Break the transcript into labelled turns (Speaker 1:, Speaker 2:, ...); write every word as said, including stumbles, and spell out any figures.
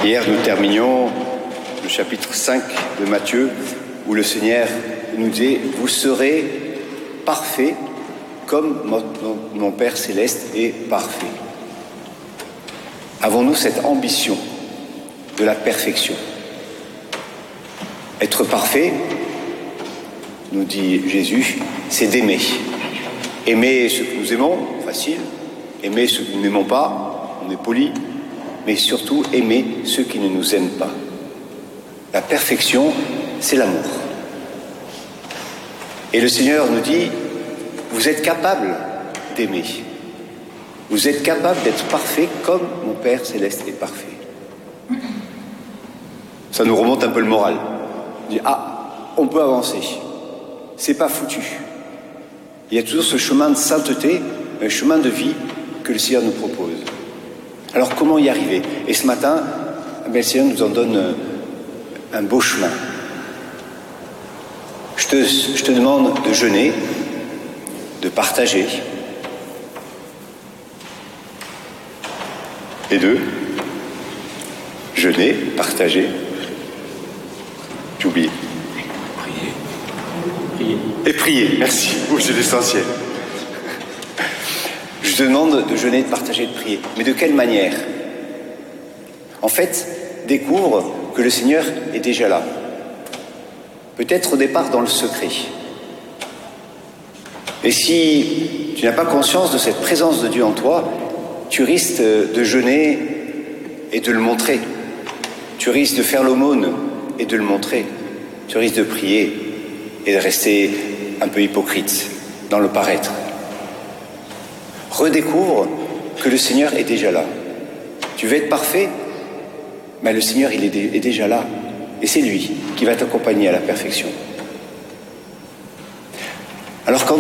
Speaker 1: Hier, nous terminions le chapitre cinq de Matthieu, où le Seigneur nous dit « Vous serez parfaits comme mon, mon Père céleste est parfait ». Avons-nous cette ambition de la perfection? Être parfait, nous dit Jésus, c'est d'aimer. Aimer ce que nous aimons, facile. Aimer ce que nous n'aimons pas, on est poli. Mais surtout aimer ceux qui ne nous aiment pas. La perfection, c'est l'amour. Et le Seigneur nous dit, vous êtes capable d'aimer. Vous êtes capable d'être parfait comme mon Père céleste est parfait. Ça nous remonte un peu le moral. On dit, ah, on peut avancer. C'est pas foutu. Il y a toujours ce chemin de sainteté, un chemin de vie que le Seigneur nous propose. Alors comment y arriver? Et ce matin, le Seigneur nous en donne un beau chemin. Je te, je te demande de jeûner, de partager, et de jeûner, partager, j'ai oublié.
Speaker 2: Prier. Prier.
Speaker 1: Et prier, merci. Oui, c'est l'essentiel. Je te demande de jeûner, de partager, de prier. Mais de quelle manière? En fait, découvre que le Seigneur est déjà là. Peut-être au départ dans le secret. Et si tu n'as pas conscience de cette présence de Dieu en toi, tu risques de jeûner et de le montrer. Tu risques de faire l'aumône et de le montrer. Tu risques de prier et de rester un peu hypocrite dans le paraître. Redécouvre que le Seigneur est déjà là. Tu veux être parfait? Mais le Seigneur, il est, dé- est déjà là. Et c'est lui qui va t'accompagner à la perfection. Alors quand